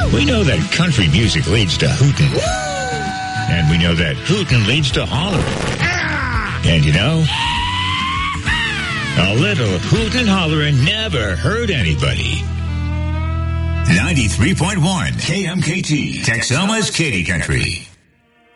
We know that country music leads to hootin'. And we know that hootin' leads to hollering. And you know, a little hootin' hollering never hurt anybody. 93.1 KMKT, Texoma's Katy Country.